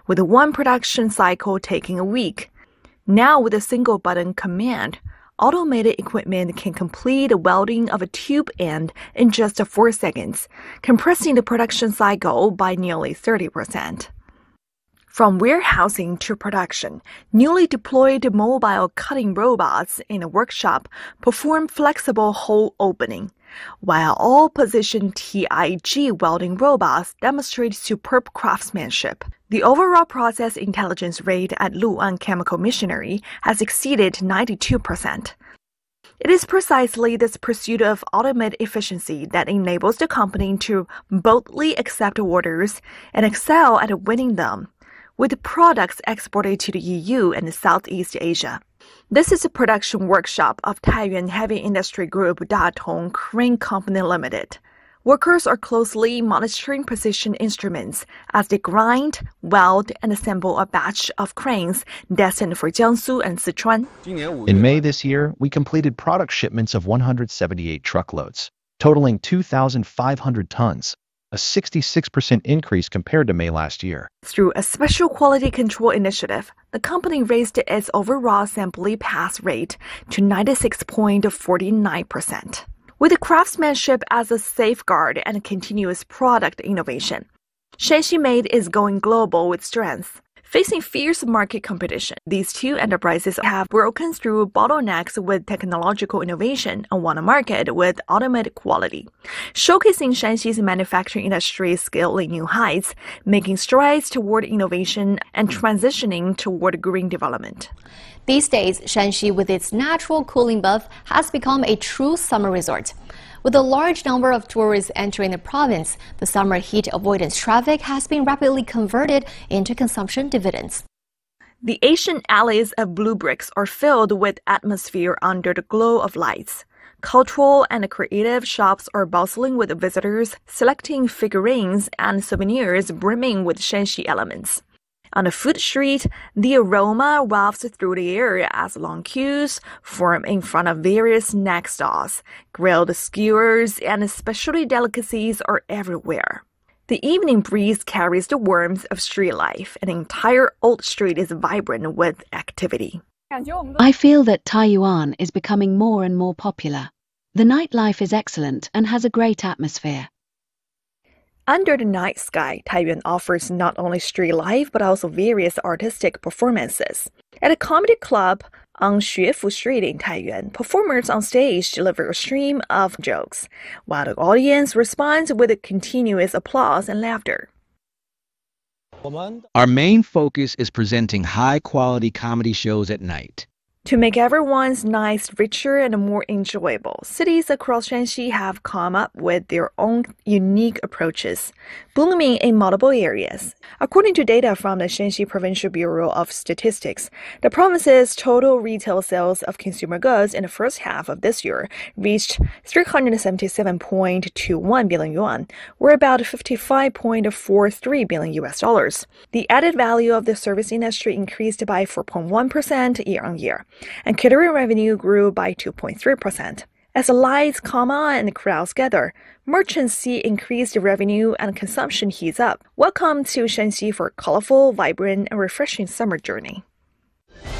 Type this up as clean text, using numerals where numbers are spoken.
with one production cycle taking a week. Now with a single button command, automated equipment can complete the welding of a tube end in just 4 seconds, compressing the production cycle by nearly 30%. From warehousing to production, newly deployed mobile cutting robots in a workshop perform flexible hole opening, while all-position TIG welding robots demonstrate superb craftsmanship. The overall process intelligence rate at Lu'an Chemical Machinery has exceeded 92%. It is precisely this pursuit of ultimate efficiency that enables the company to boldly accept orders and excel at winning them, with products exported to the EU and Southeast Asia. This is a production workshop of Taiyuan Heavy Industry Group Datong Crane Company Limited. Workers are closely monitoring precision instruments as they grind, weld, and assemble a batch of cranes destined for Jiangsu and Sichuan. In May this year, we completed product shipments of 178 truckloads, totaling 2,500 tons, a 66% increase compared to May last year. Through a special quality control initiative, the company raised its overall assembly pass rate to 96.49%. With craftsmanship as a safeguard and continuous product innovation, Shanxi Made is going global with strength. Facing fierce market competition, these two enterprises have broken through bottlenecks with technological innovation and won a market with ultimate quality, showcasing Shanxi's manufacturing industry scaling new heights, making strides toward innovation and transitioning toward green development. These days, Shanxi, with its natural cooling buff, has become a true summer resort. With a large number of tourists entering the province, the summer heat avoidance traffic has been rapidly converted into consumption dividends. The ancient alleys of blue bricks are filled with atmosphere under the glow of lights. Cultural and creative shops are bustling with visitors, selecting figurines and souvenirs brimming with Shanxi elements. On the food street, the aroma wafts through the air as long queues form in front of various snack stalls. Grilled skewers and specialty delicacies are everywhere. The evening breeze carries the warmth of street life, and the entire Old Street is vibrant with activity. I feel that Taiyuan is becoming more and more popular. The nightlife is excellent and has a great atmosphere. Under the night sky, Taiyuan offers not only street life but also various artistic performances. At a comedy club on Xuefu Street in Taiyuan, performers on stage deliver a stream of jokes, while the audience responds with continuous applause and laughter. Our main focus is presenting high-quality comedy shows at night. To make everyone's nights richer and more enjoyable, cities across Shanxi have come up with their own unique approaches, blooming in multiple areas. According to data from the Shanxi Provincial Bureau of Statistics, the province's total retail sales of consumer goods in the first half of this year reached 377.21 billion yuan, or about $55.43 billion. The added value of the service industry increased by 4.1% year-on-year, and catering revenue grew by 2.3%. As the lights come on and the crowds gather, merchants see increased revenue and consumption heats up. Welcome to Shanxi for a colorful, vibrant, and refreshing summer journey.